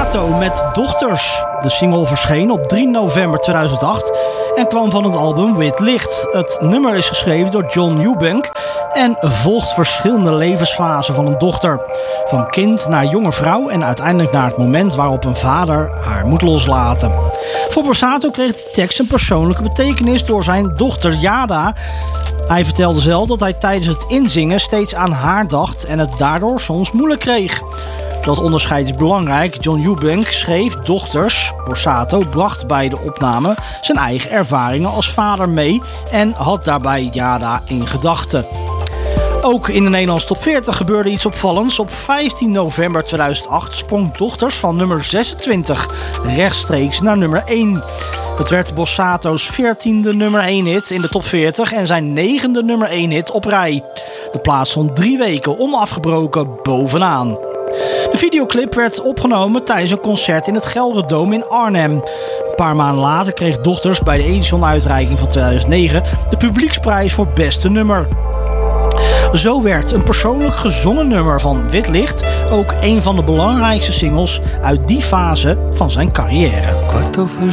Borsato met Dochters. De single verscheen op 3 november 2008 en kwam van het album Wit Licht. Het nummer is geschreven door John Eubank en volgt verschillende levensfasen van een dochter. Van kind naar jonge vrouw en uiteindelijk naar het moment waarop een vader haar moet loslaten. Voor Borsato kreeg de tekst een persoonlijke betekenis door zijn dochter Jada. Hij vertelde zelf dat hij tijdens het inzingen steeds aan haar dacht en het daardoor soms moeilijk kreeg. Dat onderscheid is belangrijk. John Eubank schreef Dochters. Borsato bracht bij de opname zijn eigen ervaringen als vader mee en had daarbij Jada in gedachten. Ook in de Nederlandse top 40 gebeurde iets opvallends. Op 15 november 2008 sprong Dochters van nummer 26 rechtstreeks naar nummer 1. Het werd Borsato's 14e nummer 1 hit in de top 40 en zijn 9e nummer 1 hit op rij. De plaats stond 3 weken onafgebroken bovenaan. De videoclip werd opgenomen tijdens een concert in het Gelredome in Arnhem. Een paar maanden later kreeg Dochters bij de Edison-uitreiking van 2009 de publieksprijs voor beste nummer. Zo werd een persoonlijk gezongen nummer van Wit Licht ook een van de belangrijkste singles uit die fase van zijn carrière.